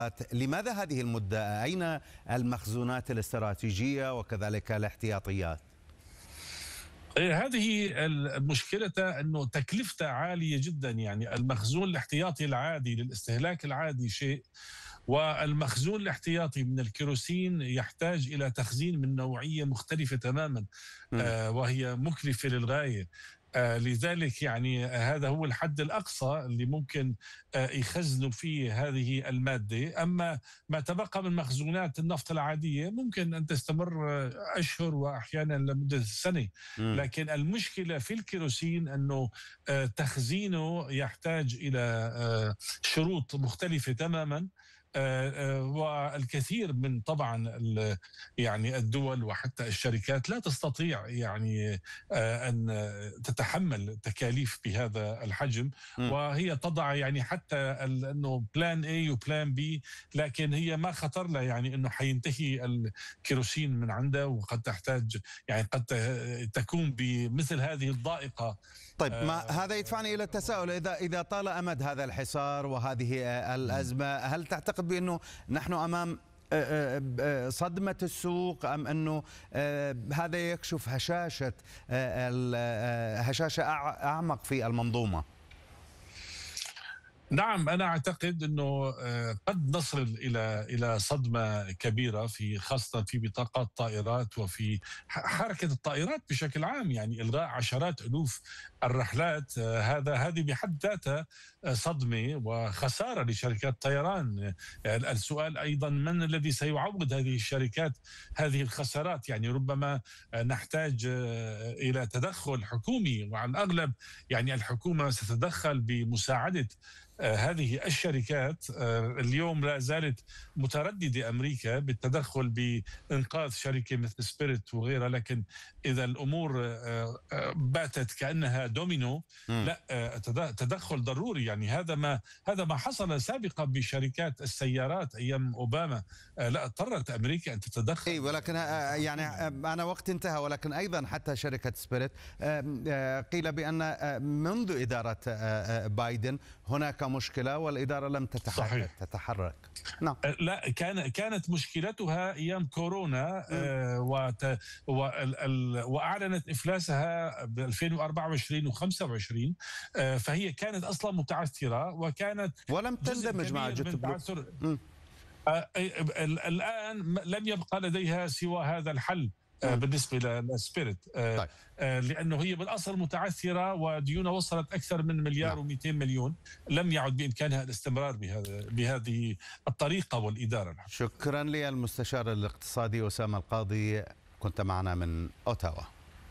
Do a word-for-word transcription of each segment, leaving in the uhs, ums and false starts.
لماذا هذه المدة؟ أين المخزونات الاستراتيجية وكذلك الاحتياطيات؟ هذه المشكلة أنه تكلفته عالية جدا. يعني المخزون الاحتياطي العادي للاستهلاك العادي شيء، والمخزون الاحتياطي من الكيروسين يحتاج إلى تخزين من نوعية مختلفة تماما، آه وهي مكلفة للغاية. آه لذلك يعني هذا هو الحد الأقصى اللي ممكن آه يخزنوا فيه هذه المادة. أما ما تبقى من مخزونات النفط العادية ممكن أن تستمر آه أشهر وأحيانا لمدة سنة. م. لكن المشكلة في الكيروسين أنه آه تخزينه يحتاج إلى آه شروط مختلفة تماما. والكثير من طبعا يعني الدول وحتى الشركات لا تستطيع يعني ان تتحمل تكاليف بهذا الحجم، وهي تضع يعني حتى انه بلان اي وبلان بي، لكن هي ما خطر لها يعني انه حينتهي الكيروسين من عنده، وقد تحتاج يعني قد تكون بمثل هذه الضائقه. طيب، ما هذا يدفعني الى التساؤل، اذا اذا طال امد هذا الحصار وهذه الازمه، هل تعتقد بانه نحن امام صدمه السوق، ام انه هذا يكشف هشاشه هشاشه اعمق في المنظومه؟ نعم، أنا أعتقد أنه قد نصل إلى إلى صدمة كبيرة، في خاصة في بطاقات الطائرات وفي حركة الطائرات بشكل عام. يعني إلغاء عشرات ألوف الرحلات، هذا هذه بحد ذاتها صدمة وخسارة لشركات الطيران. السؤال أيضا من الذي سيعوض هذه الشركات هذه الخسارات؟ يعني ربما نحتاج إلى تدخل حكومي، وعلى الأغلب يعني الحكومة ستتدخل بمساعدة هذه الشركات. اليوم لا زالت مترددة أمريكا بالتدخل بإنقاذ شركة مثل سبيريت وغيرها، لكن إذا الأمور باتت كأنها دومينو، لا، تدخل ضروري. يعني هذا ما هذا ما حصل سابقا بشركات السيارات أيام أوباما. لا، اضطرت أمريكا أن تتدخل. اي، ولكن يعني أنا وقت انتهى، ولكن أيضا حتى شركة سبيريت قيل بأن منذ إدارة بايدن هناك مشكلة والإدارة لم تتحرك. صحيح. تتحرك. نعم. لا، كان كانت مشكلتها أيام كورونا، آه وت وأعلنت إفلاسها ب ألفين وأربعة وعشرين وخمسة وعشرين. آه فهي كانت أصلا متعثرة، وكانت ولم تندمج مع جيت بلو. آه الآن لم يبقى لديها سوى هذا الحل آه بالنسبة لسبيريت. آه طيب. آه لأنه هي بالأصل متعثرة وديونها وصلت أكثر من مليار ومئتين مليون. لم يعد بإمكانها الاستمرار بهذا بهذه الطريقة والإدارة. شكرا للمستشار الاقتصادي أسامة القاضي، كنت معنا من أوتاوا.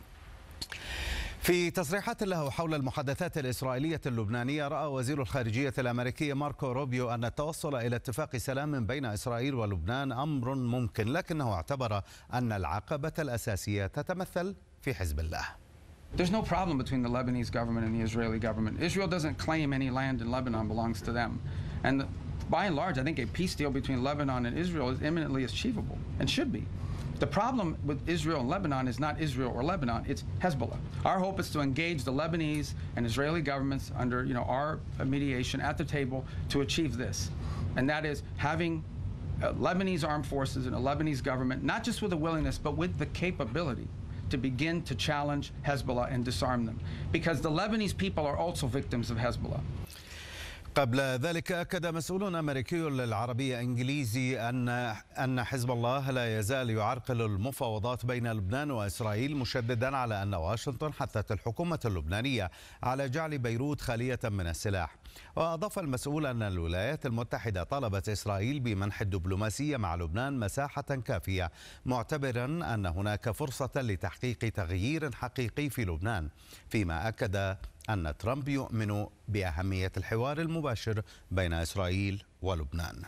في تصريحات له حول المحادثات الإسرائيلية اللبنانية، رأى وزير الخارجية الأمريكي ماركو روبيو أن التوصل إلى اتفاق سلام بين إسرائيل ولبنان أمر ممكن، لكنه اعتبر أن العقبة الأساسية تتمثل في حزب الله. There's no problem between the Lebanese government and the Israeli government. Israel doesn't claim any land in Lebanon belongs to them. And by and large, I think a peace deal between Lebanon and Israel is imminently achievable and should be. The problem with Israel and Lebanon is not Israel or Lebanon, it's Hezbollah. Our hope is to engage the Lebanese and Israeli governments under, you know, our mediation at the table to achieve this. And that is having uh, Lebanese armed forces and a Lebanese government, not just with the willingness, but with the capability to begin to challenge Hezbollah and disarm them. Because the Lebanese people are also victims of Hezbollah. قبل ذلك أكد مسؤول أمريكي للعربية إنجليزي أن أن حزب الله لا يزال يعرقل المفاوضات بين لبنان وإسرائيل، مشددا على أن واشنطن حثت الحكومة اللبنانية على جعل بيروت خالية من السلاح. وأضاف المسؤول أن الولايات المتحدة طالبت إسرائيل بمنح الدبلوماسية مع لبنان مساحة كافية، معتبرا أن هناك فرصة لتحقيق تغيير حقيقي في لبنان، فيما أكد أن ترامب يؤمن بأهمية الحوار المباشر بين إسرائيل ولبنان.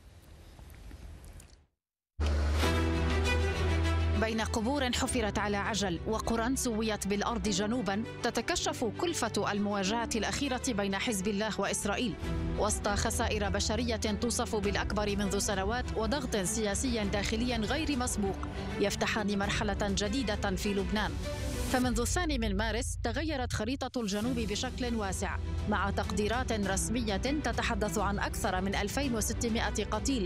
بين قبور حفرت على عجل وقرى سويت بالأرض جنوبا، تتكشف كلفة المواجهة الأخيرة بين حزب الله وإسرائيل وسط خسائر بشرية توصف بالأكبر منذ سنوات وضغط سياسي داخلي غير مسبوق يفتحان مرحلة جديدة في لبنان. فمنذ الثاني من مارس تغيرت خريطة الجنوب بشكل واسع، مع تقديرات رسمية تتحدث عن أكثر من ألفين وستمائة قتيل